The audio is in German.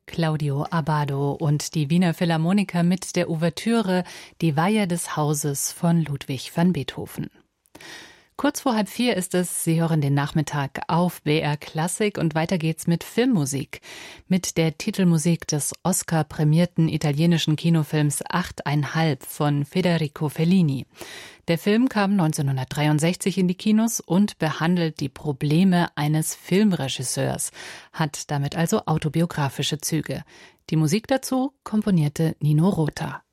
Claudio Abbado und die Wiener Philharmoniker mit der Ouvertüre Die Weihe des Hauses von Ludwig van Beethoven. Kurz vor 3:30 ist es, Sie hören den Nachmittag auf BR Klassik und weiter geht's mit Filmmusik. Mit der Titelmusik des Oscar-prämierten italienischen Kinofilms 8,5 von Federico Fellini. Der Film kam 1963 in die Kinos und behandelt die Probleme eines Filmregisseurs, hat damit also autobiografische Züge. Die Musik dazu komponierte Nino Rota.